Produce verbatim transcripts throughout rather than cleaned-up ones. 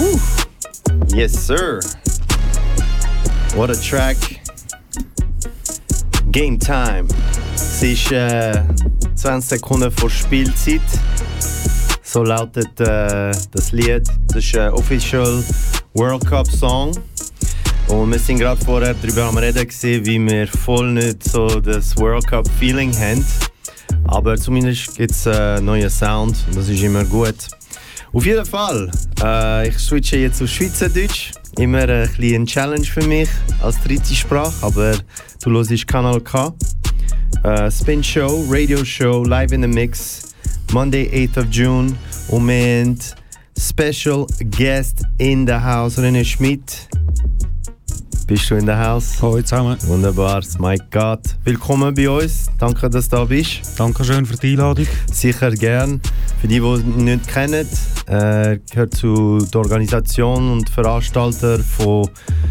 Woo. Yes, sir. What a track. Game Time. Es ist äh, zwanzig Sekunden vor Spielzeit. So lautet äh, das Lied. Das ist ein Official World Cup Song. Und wir sind gerade vorher darüber am Reden gewesen, wie wir voll nicht so das World Cup Feeling haben. Aber zumindest gibt es einen neuen Sound und das ist immer gut. Auf jeden Fall, äh, ich switche jetzt auf Schweizerdeutsch. Immer ein bisschen eine Challenge für mich als dritte Sprache, aber du hörst Kanal K. Äh, Spin Show, Radio Show, live in the mix, Monday eighth of June. Und wir haben Special Guest in the House, René Schmidt. Bist du in der Haus? Hallo zusammen. Wunderbar, Mike Gott. Willkommen bei uns. Danke, dass du da bist. Dankeschön für die Einladung. Sicher gern. Für die, die ihn nicht kennen, äh, gehört zu der Organisation und Veranstalter von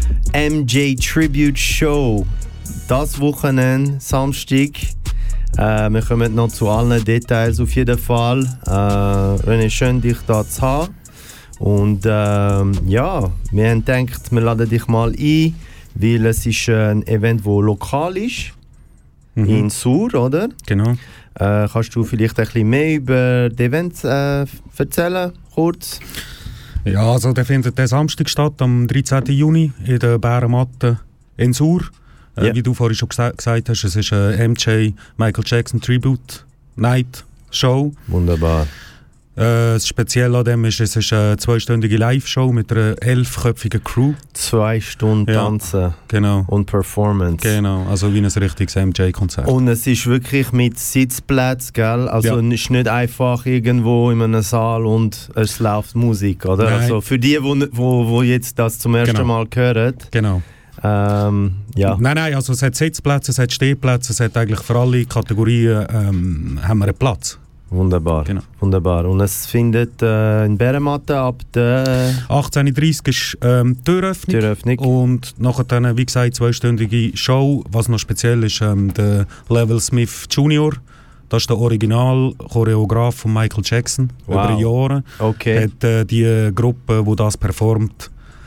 M J Tribute Show. Das Wochenende, Samstag. Äh, wir kommen noch zu allen Details auf jeden Fall. Äh, René, schön, dich da zu haben. Und ähm, ja, wir haben gedacht, wir laden dich mal ein, weil es ist ein Event, das lokal ist, mhm. in Sur, oder? Genau. Äh, kannst du vielleicht ein bisschen mehr über das Event äh, erzählen, kurz? Ja, also der findet der Samstag statt, am dreizehnten Juni in der Bärenmatte in Sur. Äh, yeah. Wie du vorhin schon gesa- gesagt hast, es ist eine M J Michael Jackson Tribute Night Show. Wunderbar. Äh, das Spezielle an dem ist, es ist eine zweistündige Live-Show mit einer elfköpfigen Crew. Zwei Stunden ja, tanzen genau. und Performance. Genau, also wie ein richtiges M J-Konzert. Und es ist wirklich mit Sitzplätzen, gell? Also ja. Es ist nicht einfach irgendwo in einem Saal und es läuft Musik, oder? Nein. Also für die, die wo, wo jetzt das zum ersten genau. Mal hören. Genau. Ähm, ja. Nein, nein, also es hat Sitzplätze, es hat Stehplätze, es hat eigentlich für alle Kategorien ähm, haben wir einen Platz. Wunderbar, genau. Wunderbar. Und es findet äh, in Bärenmatte ab der achtzehn Uhr dreißig ist ähm, die Türöffnung. Türöffnung. Und nachher dann, wie gesagt, zweistündige Show. Was noch speziell ist, ähm, der Level Smith Junior Das ist der Original-Choreograf von Michael Jackson. Wow. Über Jahre. Okay. Hat äh, die Gruppe, die das performt,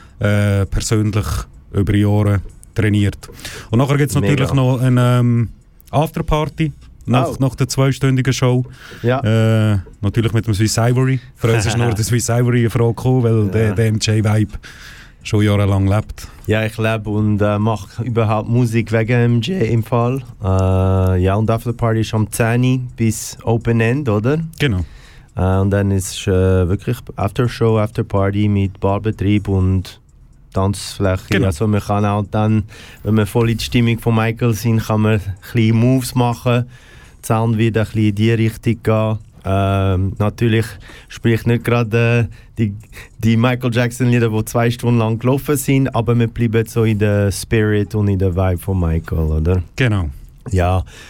äh, persönlich über Jahre trainiert. Und nachher gibt es natürlich noch eine ähm, Afterparty. Nach, oh. nach der zweistündigen Show. Ja. Äh, natürlich mit dem Swiss Ivory. Für uns ist nur der Swiss Ivory eine Frage gekommen, weil ja. der, der M J-Vibe schon jahrelang lebt. Ja, ich lebe und äh, mache überhaupt Musik wegen M J im Fall. Äh, ja, und Afterparty ist am zehn Uhr bis Open End, oder? Genau. Äh, und dann ist äh, wirklich Aftershow, Afterparty mit Barbetrieb und Tanzfläche. Genau. Also man kann auch dann, wenn wir voll in die Stimmung von Michael sind, kann man ein bisschen Moves machen. Die Sound wird ein bisschen in die Richtung gehen. Ähm, natürlich spricht nicht gerade äh, die, die Michael Jackson Lieder, die zwei Stunden lang gelaufen sind, aber wir bleiben so in der Spirit und in der Vibe von Michael, oder? Genau. Ja.